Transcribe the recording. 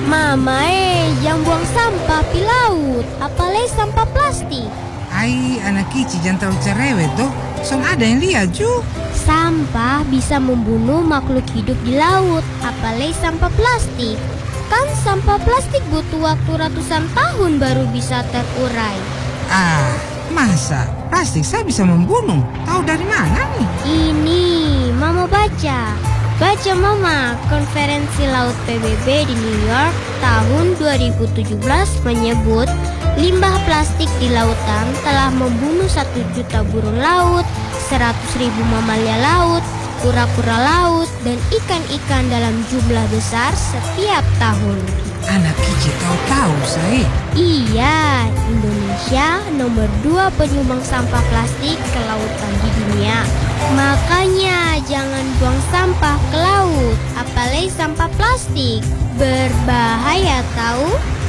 Mama jangan buang sampah di laut, apalagi sampah plastik. Ai, anak kicik jangan terlalu cerewet toh. Son ada yang lihat ju. Sampah bisa membunuh makhluk hidup di laut, apalagi sampah plastik. Kan sampah plastik butuh waktu ratusan tahun baru bisa terurai. Ah, masa plastik saya bisa membunuh? Tahu dari mana nih? Ini, Mama baca. Baca Mama, konferensi laut PBB di New York tahun 2017 menyebut limbah plastik di lautan telah membunuh 1 juta burung laut, 100.000 mamalia laut, kura-kura laut, dan ikan-ikan dalam jumlah besar setiap tahun. Anak kicik tahu saya. Iya, Indonesia nomor 2 penyumbang sampah plastik ke lautan di dunia. Makanya jangan buang sampah ke laut, apalagi sampah plastik. Berbahaya tahu?